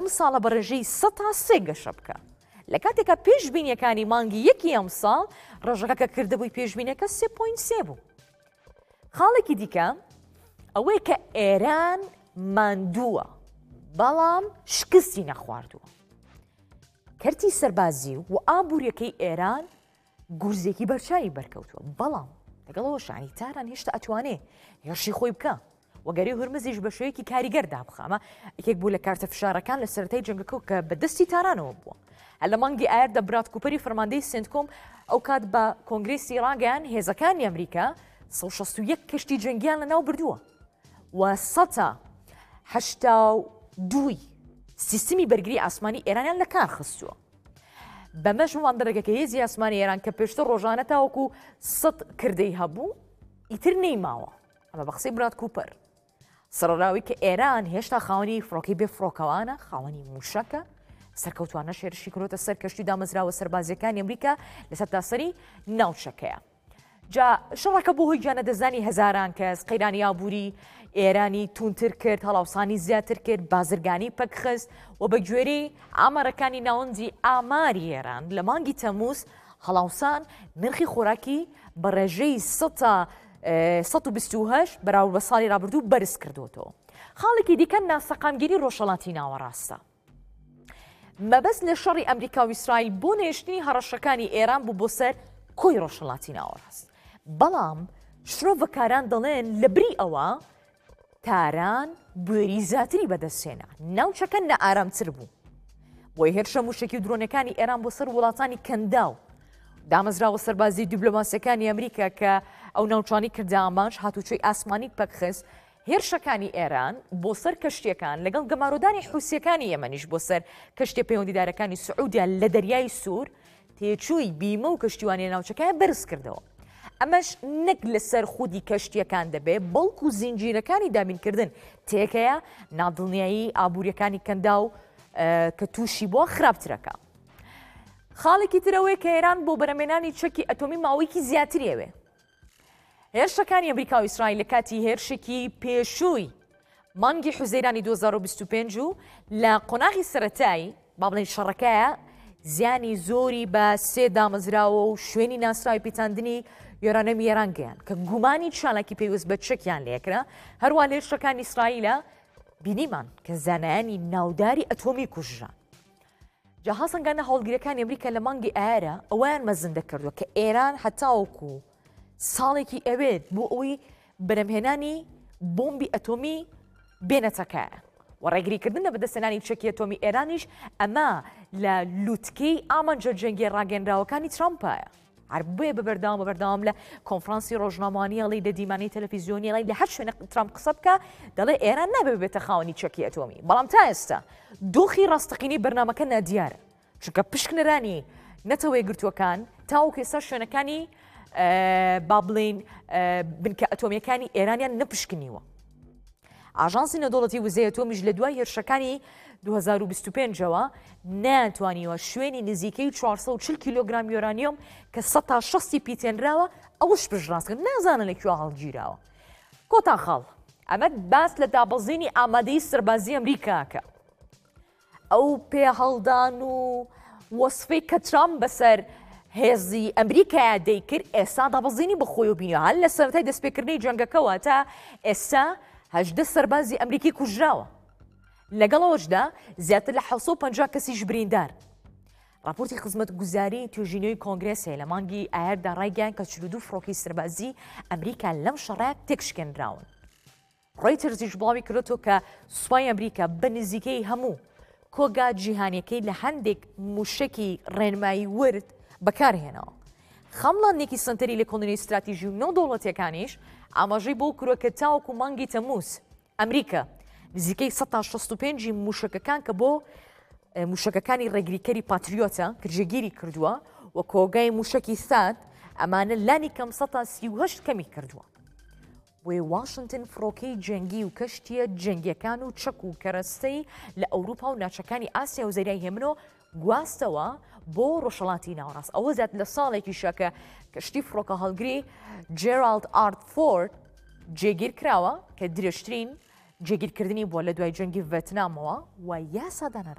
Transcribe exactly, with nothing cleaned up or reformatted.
ساڵە بە ڕێژەی سە تا سێ گەشە بکە. لە کاتێکە پێشبینیەکانی مانگی یەکی ئەم ساڵ ڕێژەکە کە کردبووی پێشبینیەکە سێ پۆینت سێ بوو. خاڵێکی دیکە ئەوەی کە ئێران ماندووە بەڵام شکستی نەخواردووە. کەرتی سەربازی و ئابوووریەکەی ئێران گورزێکی بەرچاوی بەرکەوتووە، بەڵام لەگەڵەوە شانی تاران هێشتا ئەتوانێ هێرشی خۆی بکە وەگەری هورمزیش بە شوەیەکی کاریگەردا بخامە. یەکێک بوو لە کارتە فشارەکان لە سەرەتای جەنگەکە کە بەدەستی تارانەوە بووە. هەر لە مانگی ئایاردا براد کوپەری فەرماندەی سنتکۆم ئەو کات بە کۆنگرێسی ڕاگەیان هێزەکانی ئەمریکا سەد و شەست و یەک کەشتی جەنگیان لەناو بردووە و سەد و هەشتا و دوو سیستمی بەرگری ئاسمانی ئێرانیان لە کار خستووە. بەمەش ماندەرەکە هێزی ئاسمانی ئێران کە پێشتر ڕۆژانە تاوەکو سەد کردەی هەبوو ئیتر نەیماوە. ئەمە بە قسەی براد کوپەر سەرڕاوی کە ئێران هێشتا خاوەنی فڕۆکەی بێ فڕۆکەوانە، خاوەنی موشەکە، سەرکەوتوانە شێرشی کرۆتە سەر کەشتی دامەزراوە سەربازیەکانی ئەمریکا لەسەر تاسەری ناوچەکەیە. جا شەڕەکە بۆ هۆی گیانە دەزانی هەزاران کەس قەیرانی ئابووری ئێرانی تونتر کرد، هەڵاوسانی زیاتر کرد، بازرگانی پەکخست و بە گوێرەی ئامارەکانی ناوەندی ئاماری ئێران لە مانگی تەمووز هەڵاوسان نرخی خۆراکی بە ڕێژەی سەد و بیست و هەشت بەراورد بە ساڵی ڕابردوو بەرز کردوتەوە. خاڵێکی دیکە ناسەقامگیری ڕۆژهەڵاتی ناوەڕاستە. مەبەست لە شەڕی ئەمریکا و ئیسرائیل بۆ نێشتنی هەڕەشەکانی ئێران بوو بۆ سەر کۆی ڕۆژهەڵاتی ناوەڕاست. بەڵام شرۆڤەکاران دەڵێن لە بری ئەوە تاران بوێری زیاتری بەدەستێنا، ناوچەکە نەئارامتر بوو. بۆی هێرشە موشکی و درۆنەکانی ئێران بۆ سەر وڵاتانی کەنداو دامەزراوە سەربازی دیبلۆماسیەکانی ئەمریکا کە ئەو ناوچانی کردە ئامانج هاتوچۆی ئاسمانی پەکخست. هێرشەکانی ئێران بۆ سەر کەشتیەکان لەگەڵ گەمارۆدانی حوسیەکانی یەمەنیش بۆ سەر کەشتێ پەیوەندیدارەکانی سعودیا لە دەریای سوور تێچووی بیمە و کەشتیوانی ناوچەکان بەرز کردەوە. ئەمەش نەک لەسەر خودی کەشتیەکان دەبێت بەڵکو و زینجیرەکانی دامینکردن تێکەیە نادڵنیایی ئابوووریەکانی کەندا و کە تووشی بۆ خراپترەکە. خاڵێکی ترەوەی کە ئێران بۆ بەرەمێنانی چەکی ئەتۆمی ماوەیەکی زیاتریەوێ. هێرشەکانی ئەمریکا و ئیسرائیل لە کاتی هێرشێکی پێشووی مانگی حوزەیرانی دوو هەزار و بیست و پێنج و لە قۆناغی سەرەتایی با بڵێن شەڕەکەیە زیانی زۆری بە سێ دامەزراوە و شوێنی ناسراوی پیتاندنی یۆرانەمی ئێران گەیان کە گومانی چالاکی پێویست بە چەکیان لێکرا. هەروە لە هێرشەکانی ئیسرائیلە بینیمان کە زانایانی ناوداری ئەتۆمی کوژران. جا هەسەنگانە هەوڵگیرەکانی ئەمریکا لە مانگی ئایارە ئەویان مەزندە کردووە کە ئێران هەتاوەکو ساڵێکی ئەوێت بۆ ئەوەی بەرەمهێنانی بۆمبی ئەتۆمی بێنەتەکایە و ڕێگریکردن لە بەدەستێنانی چەکی ئەتۆمی ئێرانیش ئەمە لە لووتکەی ئامانجە جەنگی ڕاگەنراوەکانی ترامپایە. هەر بێ بەبەرداوام بەبەرداوام لە کۆنفرانسی ڕۆژنامەوانیەڵی لە دیمانی تەلەڤیزیۆنیەڵی لە هەر شوێنە ترامپ قسە بکە دەڵێ ئێران نابێ بێتە خاوەنی چەکی ئەتۆمی. بەڵام تا ئێستا دۆخی ڕاستەقینی بەرنامەکە نادیارە چونکە پشکنەرانی نەتەوەی گرتووەکان تاوەکو ئێستا شوێنەکانی با بڵێن بنکە ئەتۆمیەکانی ئێرانیان نەپشکنیوە. ئاژانسی نەدۆڵەتی وزەی ئەتۆمیش لە دوای هێرشەکانی دوو هەزار و بیست و پێنج-ەوە ناتوانیوە شوێنی نزیکەی چوارسەد و چل کیلۆگرام یۆرانیۆم کە سەد تا شەستی پیتێنراوە ئەوش پشتڕاستکرد نازانن لەکوێ هەڵگیراوە. کۆتا خاڵ ئەمە باس لە دابەزینی ئامادەی سەربازی ئەمریکاکە. ئەو پێ هەڵدان و وەسفەی کە ترامپ بەسەر هێزی ئەمریکایە دەیکرد ئێستا دابەزینی بەخۆی و بینیوە هەر لە سەرەتای دەستپێکردنی جەنگەکەەوە تا ئێستا هەژدە سەربازی ئەمریکی کوژراوە. لەگەڵەوەشدا زیاتر لە حەوت سەد و پەنجا کەسیش بریندار. راپۆرتی خزمەت گوزاری توێژینەوەی کۆنگرێسێ لە مانگی ئایاردا ڕایگەیان کە چل و دوو فڕۆکەی سەربازی ئەمریکا لەم شەڕەیە تێکشکێنراون. ڕۆیتەرزیش بڵاوی کردوەوە کە سوپای ئەمریکا بە نزیکەی هەموو کۆگا جیهانیەکەی لە هەندێک موشکی ڕێنمایی ورد بەکارهێنەوە. خەمڵانێکی سنتەری لە کۆڵنی استراتیژی و نەودەوڵەتیەکانیش ئاماژەی بۆ کردووە کە تاوەکو مانگی تەمووز ئەمریکا نزیکەی سەد تا شەست و پێنج موشکەکان کە بۆ موشکەکانی ڕێگریکەری پاتریۆتە کردژێگیری کردووە و کۆگای موشکی سات ئەمانە لانی کەم سەد تا سی و هەشت کەمی کردووە. وێ واشنگتن فڕۆکەی جەنگی و کەشتیە جەنگیەکان و چەک و کەرەستەی لە ئەوروپا و ناچەکانی ئاسیا و زەریای هێمنەوە گواستەوە بۆ ڕۆژهەڵاتی ناوەڕاست. ئەوە زیات لە ساڵێکی شەکە کەشتی فڕۆکە هەڵگری جێرالد ئارت فۆرد جێگیر کراوە کە درێژترین جێگیرکردنی بووە لە دوای جەنگی ڤێتنامەوە و یاسادانە